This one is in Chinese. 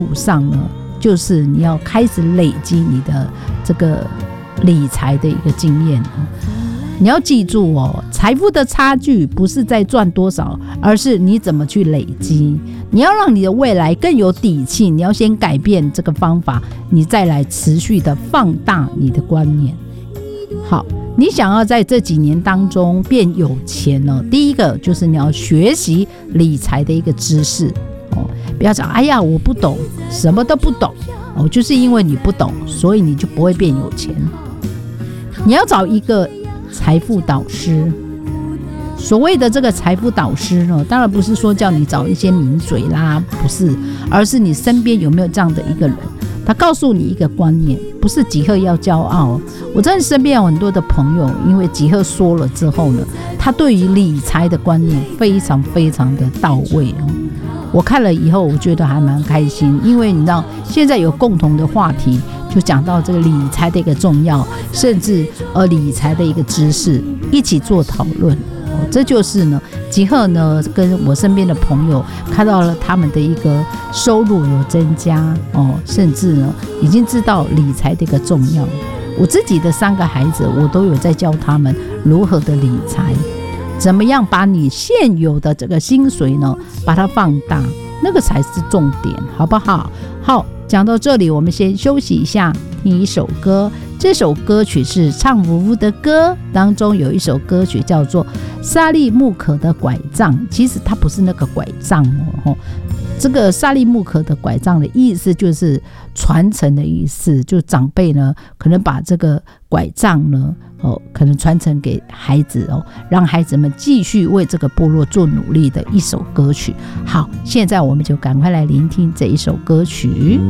路上呢，就是你要开始累积你的这个理财的一个经验。你要记住哦，财富的差距不是在赚多少，而是你怎么去累积。你要让你的未来更有底气，你要先改变这个方法，你再来持续的放大你的观念。好，你想要在这几年当中变有钱呢，第一个就是你要学习理财的一个知识。不要讲哎呀我不懂，什么都不懂，就是因为你不懂，所以你就不会变有钱。你要找一个财富导师。所谓的这个财富导师呢，当然不是说叫你找一些名嘴啦，不是，而是你身边有没有这样的一个人，他告诉你一个观念，不是吉赫要骄傲。我在身边有很多的朋友，因为吉赫说了之后呢，他对于理财的观念非常非常的到位。我看了以后，我觉得还蛮开心，因为你知道现在有共同的话题，就讲到这个理财的一个重要，甚至理财的一个知识，一起做讨论。这就是呢，吉赫呢跟我身边的朋友看到了他们的一个收入有增加甚至呢已经知道理财的一个重要。我自己的3个孩子，我都有在教他们如何的理财，怎么样把你现有的这个薪水呢把它放大，那个才是重点，好不好？好，讲到这里我们先休息一下，听一首歌。这首歌曲是唱夫妇的歌当中有一首歌曲叫做沙利木可的拐杖，其实它不是那个拐杖这个沙利木可的拐杖的意思就是传承的意思，就长辈呢可能把这个拐杖呢可能传承给孩子让孩子们继续为这个部落做努力的一首歌曲。好，现在我们就赶快来聆听这一首歌曲。